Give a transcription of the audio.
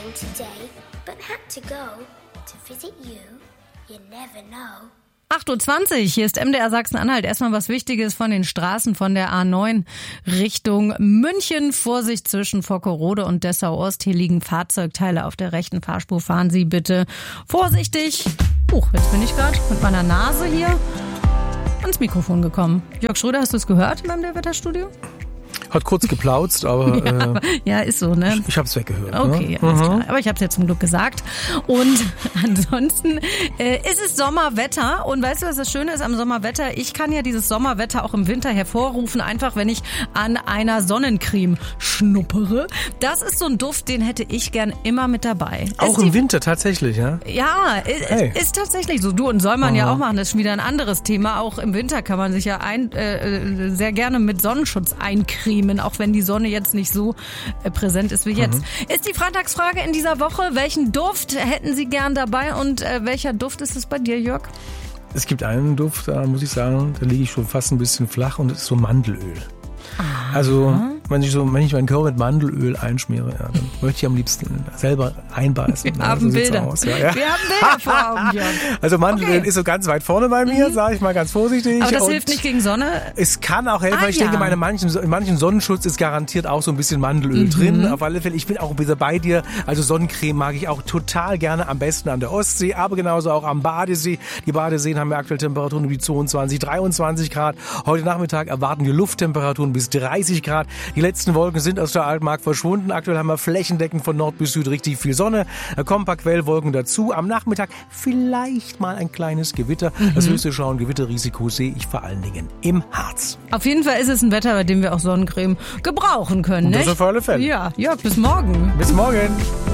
home today, but had to go to visit you. You never know. 8:20 Uhr, hier ist MDR Sachsen-Anhalt. Erstmal was Wichtiges von den Straßen von der A9 Richtung München. Vorsicht zwischen Vockerode und Dessau-Ost. Hier liegen Fahrzeugteile auf der rechten Fahrspur. Fahren Sie bitte vorsichtig. Jetzt bin ich gerade mit meiner Nase hier ans Mikrofon gekommen. Jörg Schröder, hast du es gehört in meinem Wetterstudio? Hat kurz geplautzt, aber ja, ist so, ne? Ich habe es weggehört. Okay, alles klar. Aber ich habe es ja zum Glück gesagt. Und ansonsten ist es Sommerwetter. Und weißt du, was das Schöne ist am Sommerwetter? Ich kann ja dieses Sommerwetter auch im Winter hervorrufen, einfach wenn ich an einer Sonnencreme schnuppere. Das ist so ein Duft, den hätte ich gern immer mit dabei. Auch im Winter tatsächlich, ja? Ja, ist tatsächlich so. Du, und soll man ja auch machen. Das ist schon wieder ein anderes Thema. Auch im Winter kann man sich ja sehr gerne mit Sonnenschutz eincremen, auch wenn die Sonne jetzt nicht so präsent ist wie jetzt. Ist die Freitagsfrage in dieser Woche: Welchen Duft hätten Sie gern dabei und welcher Duft ist es bei dir, Jörg? Es gibt einen Duft, da muss ich sagen, da liege ich schon fast ein bisschen flach, und das ist so Mandelöl. Also, wenn ich meinen Körper mit Mandelöl einschmiere, ja, dann möchte ich am liebsten selber einbeißen. Wir haben Bilder. Aus, ja. Wir haben Bilder vor Augen, Jörg. Also Mandelöl ist so ganz weit vorne bei mir, sage ich mal ganz vorsichtig. Aber das hilft nicht gegen Sonne? Es kann auch helfen, weil ich denke, in manchen Sonnenschutz ist garantiert auch so ein bisschen Mandelöl drin. Auf alle Fälle, ich bin auch wieder bei dir. Also Sonnencreme mag ich auch total gerne, am besten an der Ostsee, aber genauso auch am Badesee. Die Badeseen haben ja aktuell Temperaturen um die 22, 23 Grad. Heute Nachmittag erwarten wir Lufttemperaturen bis 30 Grad. Die letzten Wolken sind aus der Altmark verschwunden. Aktuell haben wir flächendeckend von Nord bis Süd richtig viel Sonne. Da kommen ein paar Quellwolken dazu. Am Nachmittag vielleicht mal ein kleines Gewitter. Das höchste Schau- und Gewitterrisiko sehe ich vor allen Dingen im Harz. Auf jeden Fall ist es ein Wetter, bei dem wir auch Sonnencreme gebrauchen können. Das auf alle Fälle. Ja, Jörg, bis morgen. Bis morgen.